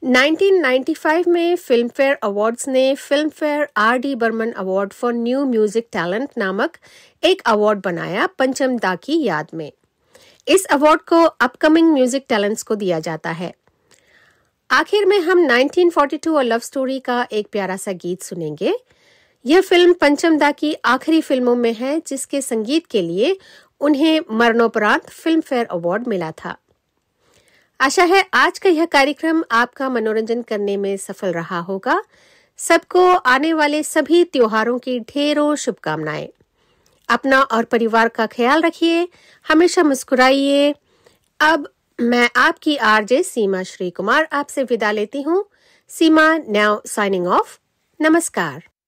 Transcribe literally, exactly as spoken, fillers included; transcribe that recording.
Nineteen ninety five में film fair awards ने film fair R D Burman award for new music talent नामक एक award बनाया पंचम दा की याद में। इस अवार्ड को अपकमिंग म्यूजिक टैलेंट्स को दिया जाता है। आखिर में हम नाइनटीन फोर्टी टू और लव स्टोरी का एक प्यारा सा गीत सुनेंगे। यह फिल्म पंचम दा की आखिरी फिल्मों में है जिसके संगीत के लिए उन्हें मरणोपरांत फिल्म फेयर अवार्ड मिला था। आशा है आज का यह कार्यक्रम आपका मनोरंजन करने में सफल रहा होगा। सबको आने वाले सभी त्योहारों की ढेरों शुभकामनाएं। अपना और परिवार का ख्याल रखिए, हमेशा मुस्कुराइए। अब मैं आपकी आरजे सीमा श्री कुमार आपसे विदा लेती हूँ। सीमा नाउ साइनिंग ऑफ। नमस्कार।